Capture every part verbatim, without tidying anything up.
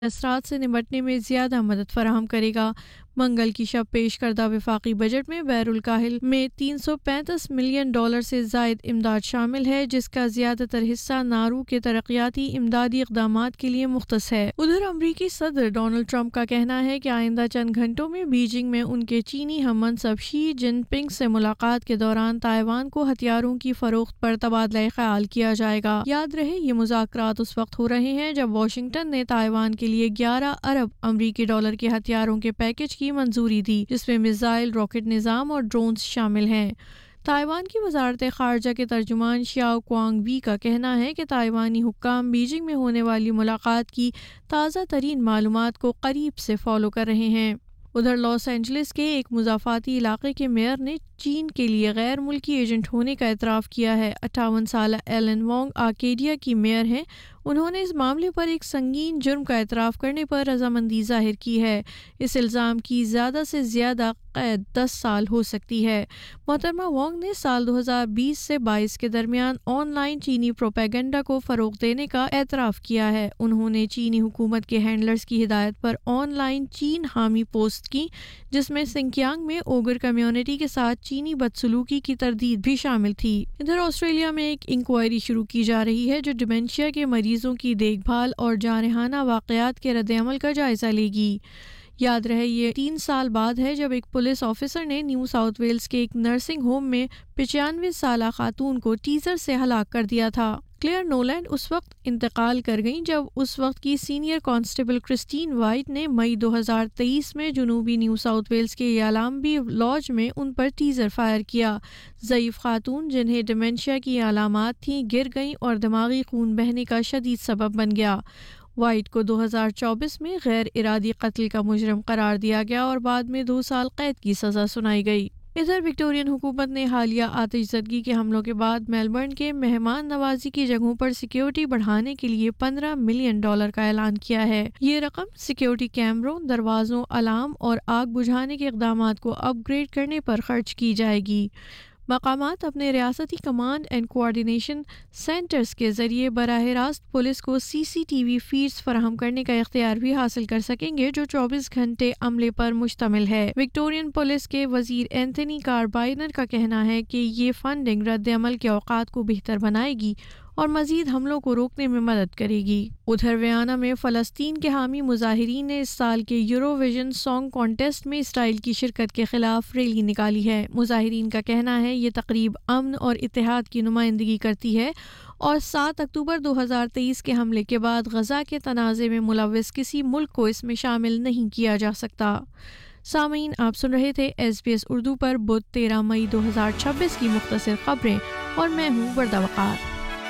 اثرات سے نمٹنے میں زیادہ مدد فراہم کرے گا۔ منگل کی شب پیش کردہ وفاقی بجٹ میں بحر الکاہل میں تین سو پینتیس ملین ڈالر سے زائد امداد شامل ہے، جس کا زیادہ تر حصہ نارو کے ترقیاتی امدادی اقدامات کے لیے مختص ہے۔ ادھر امریکی صدر ڈونلڈ ٹرمپ کا کہنا ہے کہ آئندہ چند گھنٹوں میں بیجنگ میں ان کے چینی ہم منصب شی جن پنگ سے ملاقات کے دوران تائیوان کو ہتھیاروں کی فروخت پر تبادلہ خیال کیا جائے گا۔ یاد رہے یہ مذاکرات اس وقت ہو رہے ہیں جب واشنگٹن نے تائیوان کے لیے گیارہ ارب امریکی ڈالر کے ہتھیاروں کے پیکج کی منظوری دی، جس میں میزائل، راکٹ نظام اور ڈرونز شامل ہیں۔ تائیوان کی وزارت خارجہ کے ترجمان شیاو کوانگ وی کا کہنا ہے کہ تائیوانی حکام بیجنگ میں ہونے والی ملاقات کی تازہ ترین معلومات کو قریب سے فالو کر رہے ہیں۔ ادھر لاس اینجلس کے ایک مضافاتی علاقے کے میئر نے چین کے لیے غیر ملکی ایجنٹ ہونے کا اعتراف کیا ہے۔ اٹھاون سالہ ایلن وانگ آرکیڈیا کی میئر ہیں۔ انہوں نے اس معاملے پر ایک سنگین جرم کا اعتراف کرنے پر رضامندی ظاہر کی ہے۔ اس الزام کی زیادہ سے زیادہ قید دس سال ہو سکتی ہے۔ محترمہ وانگ نے سال دو ہزار بیس سے بائیس کے درمیان آن لائن چینی پروپیگنڈا کو فروغ دینے کا اعتراف کیا ہے۔ انہوں نے چینی حکومت کے ہینڈلرز کی ہدایت پر آن لائن چین حامی پوسٹ کی، جس میں سنکیانگ میں اوگر کمیونٹی کے ساتھ چینی بدسلوکی کی تردید بھی شامل تھی۔ ادھر آسٹریلیا میں ایک انکوائری شروع کی جا رہی ہے جو ڈیمنشیا کے مریضوں کی دیکھ بھال اور جارحانہ واقعات کے رد عمل کا جائزہ لے گی۔ یاد رہے یہ تین سال بعد ہے جب ایک پولیس آفیسر نے نیو ساؤتھ ویلز کے ایک نرسنگ ہوم میں پچانوے سالہ خاتون کو ٹیزر سے ہلاک کر دیا تھا۔ کلیئر نولینڈ اس وقت انتقال کر گئیں جب اس وقت کی سینئر کانسٹیبل کرسٹین وائٹ نے مئی دو ہزار تیئیس میں جنوبی نیو ساؤتھ ویلز کے یالامبی لاج میں ان پر ٹیزر فائر کیا۔ ضعیف خاتون جنہیں ڈیمنشیا کی علامات تھیں گر گئیں اور دماغی خون بہنے کا شدید سبب بن گیا۔ وائٹ کو دو ہزار چوبیس میں غیر ارادی قتل کا مجرم قرار دیا گیا اور بعد میں دو سال قید کی سزا سنائی گئی۔ ادھر وکٹورین حکومت نے حالیہ آتش زدگی کے حملوں کے بعد میلبرن کے مہمان نوازی کی جگہوں پر سیکیورٹی بڑھانے کے لیے پندرہ ملین ڈالر کا اعلان کیا ہے۔ یہ رقم سیکیورٹی کیمروں، دروازوں، الارم اور آگ بجھانے کے اقدامات کو اپ گریڈ کرنے پر خرچ کی جائے گی۔ مقامات اپنے ریاستی کمانڈ اینڈ کوآرڈینیشن سینٹرز کے ذریعے براہ راست پولیس کو سی سی ٹی وی فیڈز فراہم کرنے کا اختیار بھی حاصل کر سکیں گے جو چوبیس گھنٹے عملے پر مشتمل ہے۔ وکٹورین پولیس کے وزیر اینتھنی کاربائنر کا کہنا ہے کہ یہ فنڈنگ رد عمل کے اوقات کو بہتر بنائے گی اور مزید حملوں کو روکنے میں مدد کرے گی۔ ادھر ویانا میں فلسطین کے حامی مظاہرین نے اس سال کے یورو ویژن سانگ کانٹیسٹ میں اسرائیل کی شرکت کے خلاف ریلی نکالی ہے۔ مظاہرین کا کہنا ہے یہ تقریب امن اور اتحاد کی نمائندگی کرتی ہے اور سات اکتوبر دو ہزار تیئیس کے حملے کے بعد غزہ کے تنازع میں ملوث کسی ملک کو اس میں شامل نہیں کیا جا سکتا۔ سامعین، آپ سن رہے تھے ایس بی ایس اردو پر بدھ تیرہ مئی دو ہزار چھبیس کی مختصر خبریں اور میں ہوں وردہ وقار۔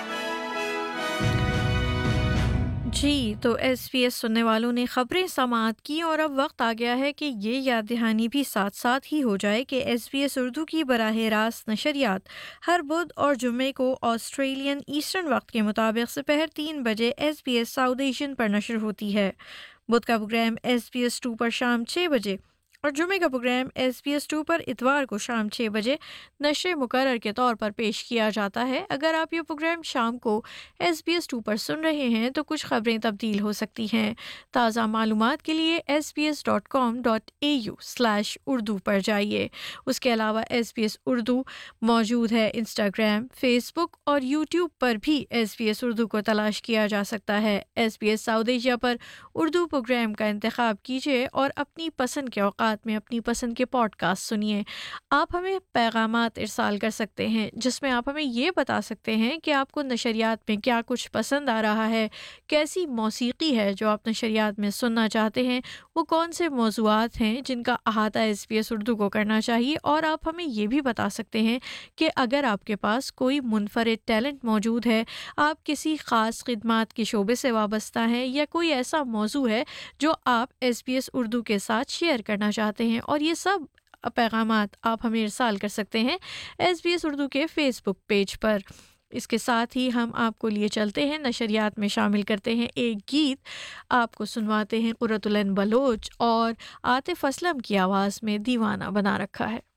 جی تو ایس بی ایس سننے والوں نے خبریں سماعت کی اور اب وقت آ گیا ہے کہ یہ یاد دہانی بھی ساتھ ساتھ ہی ہو جائے کہ ایس بی ایس اردو کی براہ راست نشریات ہر بدھ اور جمعے کو آسٹریلین ایسٹرن وقت کے مطابق دوپہر تین بجے S B S south Asian پر نشر ہوتی ہے۔ بدھ کا programme S B S to پر شام چھ بجے اور جمعے کا programme S B S to پر اتوار کو شام چھ بجے نشر مقرر کے طور پر پیش کیا جاتا ہے۔ اگر آپ یہ پروگرام شام کو ایس بی ایس ٹو پر سن رہے ہیں تو کچھ خبریں تبدیل ہو سکتی ہیں۔ تازہ معلومات کے لیے S B S dot com dot a you slash Urdu پر جائیے۔ اس کے علاوہ ایس بی ایس اردو موجود ہے انسٹاگرام، فیس بک اور یوٹیوب پر بھی ایس بی ایس اردو کو تلاش کیا جا سکتا ہے۔ S B S south Asia پر اردو پروگرام کا انتخاب کیجیے اور اپنی پسند کے اوقات میں اپنی پسند کے پوڈ کاسٹ سنیے۔ آپ ہمیں پیغامات ارسال کر سکتے ہیں جس میں آپ ہمیں یہ بتا سکتے ہیں کہ آپ کو نشریات میں کیا کچھ پسند آ رہا ہے، کیسی موسیقی ہے جو آپ نشریات میں سننا چاہتے ہیں، وہ کون سے موضوعات ہیں جن کا احاطہ ایس بی ایس اردو کو کرنا چاہیے، اور آپ ہمیں یہ بھی بتا سکتے ہیں کہ اگر آپ کے پاس کوئی منفرد ٹیلنٹ موجود ہے، آپ کسی خاص خدمات کے شعبے سے وابستہ ہیں یا کوئی ایسا موضوع ہے جو آپ ایس بی ایس اردو کے ساتھ شیئر کرنا چاہتے ہیں، اور یہ سب پیغامات آپ ہمیں ارسال کر سکتے ہیں ایس بی ایس اردو کے فیس بک پیج پر۔ اس کے ساتھ ہی ہم آپ کو لیے چلتے ہیں نشریات میں شامل کرتے ہیں ایک گیت، آپ کو سنواتے ہیں قرۃ العین بلوچ اور عاطف اسلم کی آواز میں دیوانہ بنا رکھا ہے۔